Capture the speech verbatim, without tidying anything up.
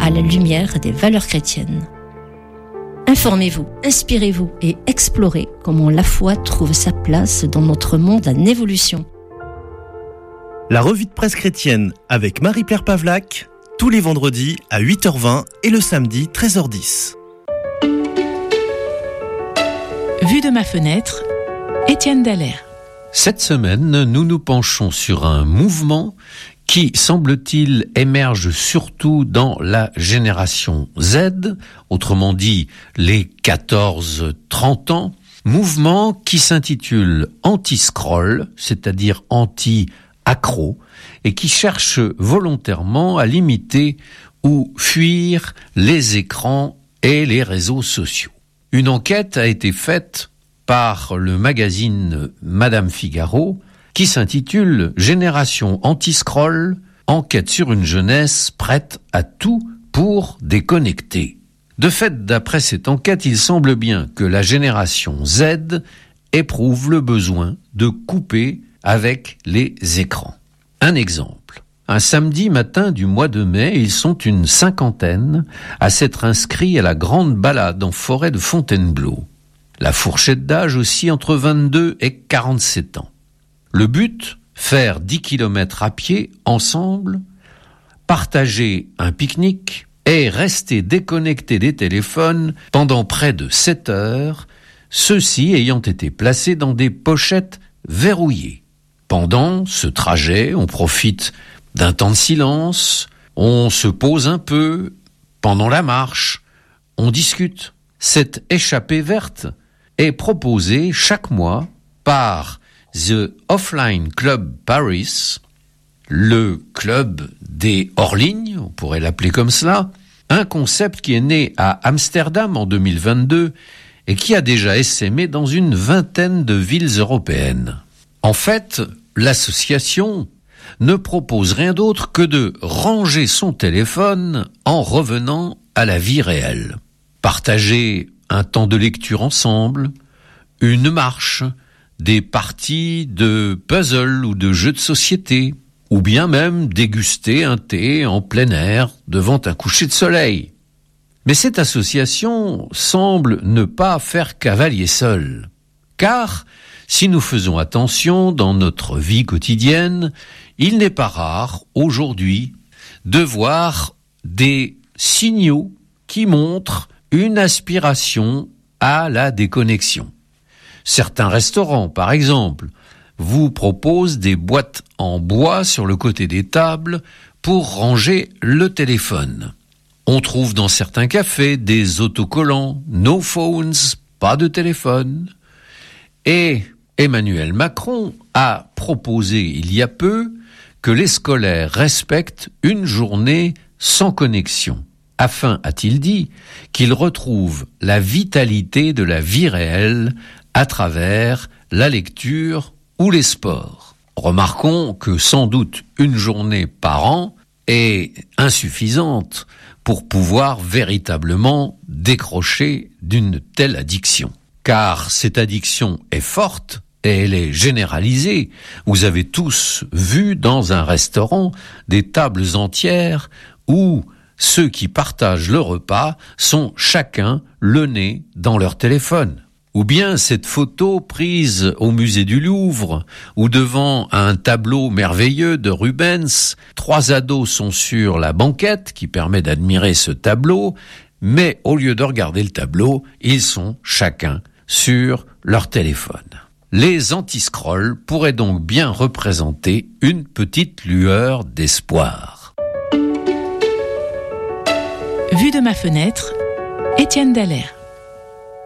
à la lumière des valeurs chrétiennes. Informez-vous, inspirez-vous et explorez comment la foi trouve sa place dans notre monde en évolution. La revue de presse chrétienne avec Marie-Pierre Pavlac, tous les vendredis à huit heures vingt et le samedi treize heures dix. Vue de ma fenêtre, Étienne Dallaire. Cette semaine, nous nous penchons sur un mouvement qui, semble-t-il, émerge surtout dans la génération Z, autrement dit les quatorze trente ans, mouvement qui s'intitule anti-scroll, c'est-à-dire anti-accro, et qui cherche volontairement à limiter ou fuir les écrans et les réseaux sociaux. Une enquête a été faite par le magazine Madame Figaro, qui s'intitule « Génération anti-scroll, enquête sur une jeunesse prête à tout pour déconnecter ». De fait, d'après cette enquête, il semble bien que la génération Z éprouve le besoin de couper avec les écrans. Un exemple. Un samedi matin du mois de mai, ils sont une cinquantaine à s'être inscrits à la grande balade en forêt de Fontainebleau. La fourchette d'âge aussi entre vingt-deux et quarante-sept ans. Le but, faire dix kilomètres à pied ensemble, partager un pique-nique et rester déconnectés des téléphones pendant près de sept heures, ceux-ci ayant été placés dans des pochettes verrouillées. Pendant ce trajet, on profite d'un temps de silence, on se pose un peu, pendant la marche, on discute. Cette échappée verte est proposée chaque mois par The Offline Club Paris, le club des hors-lignes, on pourrait l'appeler comme cela, un concept qui est né à Amsterdam en deux mille vingt-deux et qui a déjà essaimé dans une vingtaine de villes européennes. En fait, l'association ne propose rien d'autre que de ranger son téléphone en revenant à la vie réelle. Partager un temps de lecture ensemble, une marche, des parties de puzzle ou de jeux de société, ou bien même déguster un thé en plein air devant un coucher de soleil. Mais cette association semble ne pas faire cavalier seul, car si nous faisons attention dans notre vie quotidienne, il n'est pas rare aujourd'hui de voir des signaux qui montrent une aspiration à la déconnexion. Certains restaurants, par exemple, vous proposent des boîtes en bois sur le côté des tables pour ranger le téléphone. On trouve dans certains cafés des autocollants « No phones », pas de téléphone. Et Emmanuel Macron a proposé il y a peu que les scolaires respectent une journée sans connexion, afin, a-t-il dit, qu'ils retrouvent la vitalité de la vie réelle à travers la lecture ou les sports. Remarquons que sans doute une journée par an est insuffisante pour pouvoir véritablement décrocher d'une telle addiction. Car cette addiction est forte et elle est généralisée. Vous avez tous vu dans un restaurant des tables entières où ceux qui partagent le repas sont chacun le nez dans leur téléphone. Ou bien cette photo prise au musée du Louvre, où devant un tableau merveilleux de Rubens, trois ados sont sur la banquette qui permet d'admirer ce tableau, mais au lieu de regarder le tableau, ils sont chacun sur leur téléphone. Les anti-scroll pourraient donc bien représenter une petite lueur d'espoir. Vue de ma fenêtre, Étienne Dallaire.